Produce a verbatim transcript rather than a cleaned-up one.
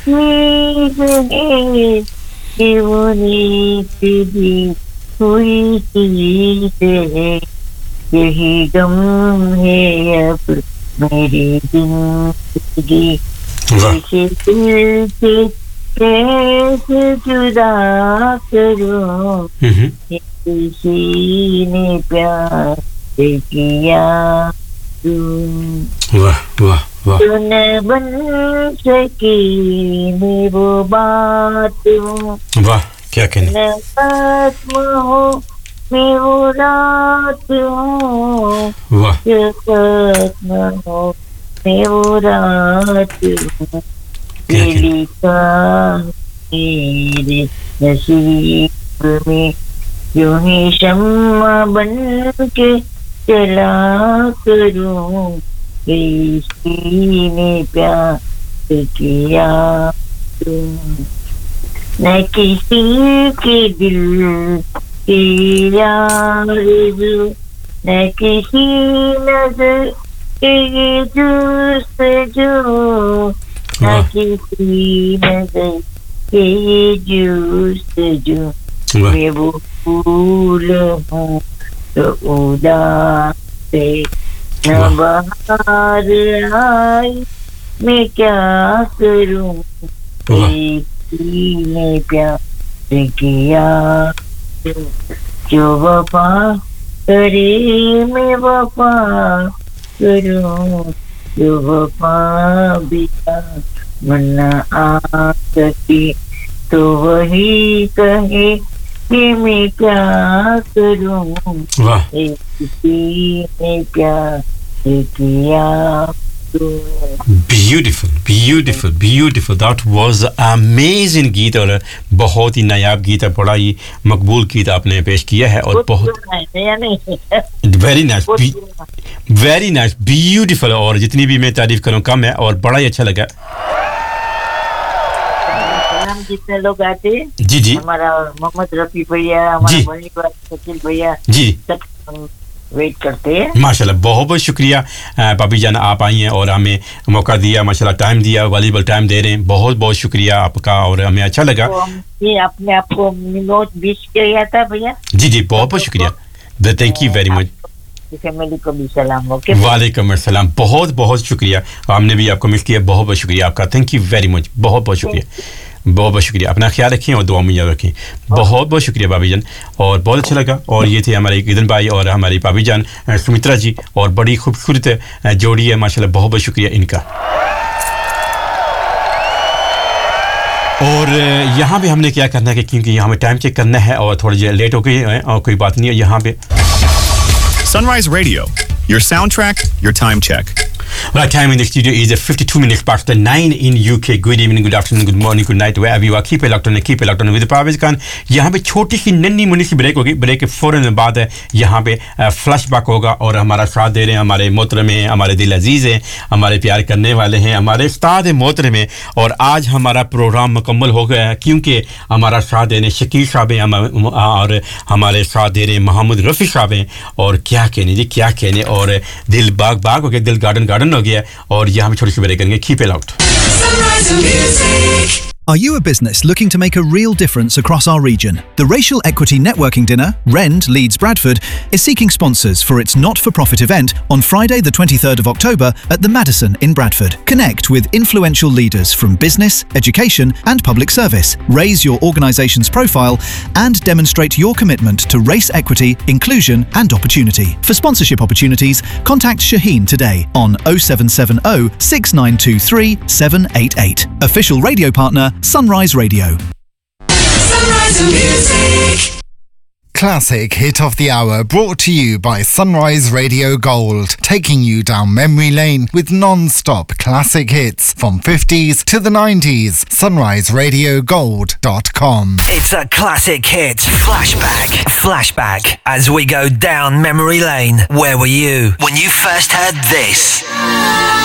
नींद कि वो नींद भी हुई चीज़ है, यही गम है अब मेरी जिंदगी, कैसे दिल से कैसे जुदा करूं, किसी ने प्यार किया तू, वाह वाह वाह, तो न बन सकी मैं वो बात हूँ, वाह क्या कहने, न खत्म हो मैं वो रात हूँ, वाह खत्म हो मैं वो रात हूँ, ये लिखा मेरे नसीब में, यूं ही शम्मा बन के चला करूं, किसी ने प्यार किया तुम, न किसी के दिल की आरज़ू, न किसी नजर के जुस्तजू, न किसी नजर के जुस्तजू, मैं वो फूल हूँ तो उदास है, न बाहर आई मैं क्या करूं, किसी ने प्यार किया जो वफा करे मैं वफा करूं, जो वफा भी मना आ सके तो वही कहे कि मैं क्या करूं, किसी ने प्यार किया तो। Beautiful beautiful beautiful, that was amazing गीत और बहुत ही नायाब गीत है, बड़ा ही मकबूल गीत आपने पेश किया है और बहुत very nice very nice beautiful, और जितनी भी मैं तारीफ करूं कम है और बड़ा ही अच्छा लगा। जितने लोग आते जी जी, हमारा मोहम्मद रफी भैया, हमारा बनी शकील भैया जी सब वेट करते हैं। माशाल्लाह, बहुत बहुत शुक्रिया भाभी जान, आप आई हैं और हमें मौका दिया, माशाल्लाह टाइम दिया, वैल्यूएबल टाइम दे रहे हैं, बहुत बहुत शुक्रिया आपका और हमें अच्छा लगा। तो ये आपने आपको मिनट बीस किया था भैया। जी जी, बहुत बहुत शुक्रिया, thank you very much. Family को भी सलाम। ओके, वालेकुम अस्सलाम, बहुत बहुत शुक्रिया, हमने भी आपको मिस किया, बहुत बहुत शुक्रिया आपका, थैंक यू वेरी मच, बहुत बहुत शुक्रिया, बहुत बहुत शुक्रिया, अपना ख्याल रखें और दुआ में याद रखें, बहुत बहुत शुक्रिया भाभी जान, और बहुत अच्छा लगा। और ये थे हमारे ईदन भाई और हमारी भाभी जान सुमित्रा जी, और बड़ी खूबसूरत जोड़ी है माशाल्लाह, बहुत बहुत शुक्रिया इनका। और यहाँ पे हमने क्या करना है कि क्योंकि यहाँ पे टाइम चेक करना है और थोड़ी लेट हो गई है और कोई बात नहीं है। यहाँ पे Sunrise Radio, your soundtrack, your time check. Right, time in the studio is fifty-two minutes past the nine in U K. Good evening, good afternoon, good morning, good night, wherever you are. Keep it locked on, keep it locked on with Parvez Khan. यहाँ पे छोटी सी नन्ही मुन्नी सी break होगी, break के फौरन बाद यहाँ पे फ्लैशबैक होगा और हमारा साथ दे रहे हैं हमारे मोहतरम हैं, हमारे दिल अजीज हैं, हमारे प्यार करने वाले हैं, हमारे उस्ताद मोहतरम हैं। और आज हमारा प्रोग्राम मुकम्मल हो गया है क्योंकि हमारा साथ दे रहे हैं शकील साहब हैं और हमारे साथ दे रहे हैं मोहम्मद रफ़ी साहब हैं। और क्या कहने जी, क्या कहने, और दिल बाग बाग हो गया, दिल गार्डन गार्डन हो गया। और यहाँ पे छोटी सी ब्रेक करेंगे, keep it locked. Are you a business looking to make a real difference across our region? The Racial Equity Networking Dinner, REND Leeds Bradford, is seeking sponsors for its not-for-profit event on Friday the twenty-third of October at the Madison in Bradford. Connect with influential leaders from business, education and public service. Raise your organisation's profile and demonstrate your commitment to race equity, inclusion and opportunity. For sponsorship opportunities, contact Shaheen today on oh seven seven oh, six nine two three, seven eight eight. Official radio partner Sunrise Radio. Sunrise Music. Classic hit of the hour brought to you by Sunrise Radio Gold, taking you down memory lane with non-stop classic hits from fifties to the nineties. sunrise radio gold dot com. It's a classic hit. Flashback. Flashback as we go down memory lane. Where were you when you first heard this?